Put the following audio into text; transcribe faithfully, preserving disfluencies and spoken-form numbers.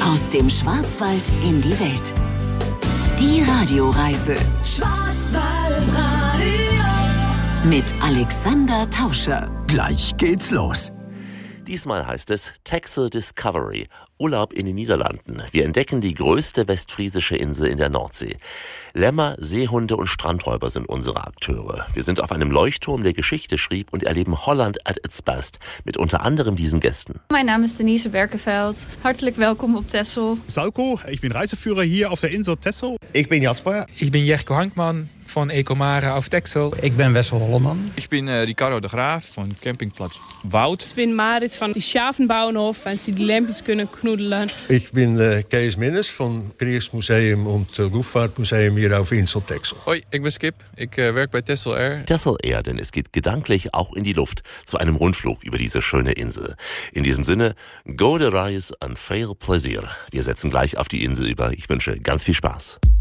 Aus dem Schwarzwald in die Welt. Die Radioreise. Schwarzwaldradio. Mit Alexander Tauscher. Gleich geht's los. Diesmal heißt es Texel Discovery, Urlaub in den Niederlanden. Wir entdecken die größte westfriesische Insel in der Nordsee. Lämmer, Seehunde und Strandräuber sind unsere Akteure. Wir sind auf einem Leuchtturm, der Geschichte schrieb, und erleben Holland at its best mit unter anderem diesen Gästen. Mein Name ist Denise Berkeveld. Hartelijk welkom op Texel. Sauko, ich bin Reiseführer hier auf der Insel Texel. Ich bin Jasper. Ich bin Jerko Hankman von Ecomare auf Texel. Ik ben Wessel Holleman. Ich bin äh, Ricardo de Graaf von Campingplatz Woud. Ich bin Marit van die Schavenbouwenhof en sie die Lampjes kunnen knoedelen. Ich bin äh, Kees Minnes von Kriegsmuseum und äh, Luftfahrtmuseum hier auf Insel Texel. Hoi, ik ben Skip. Ik äh, werk bei Texel Air. Texel Air, denn es geht gedanklich auch in die Luft zu einem Rundflug über diese schöne Insel. In diesem Sinne, go de reis en veel plezier. Wir setzen gleich auf die Insel über. Ich wünsche ganz viel Spaß.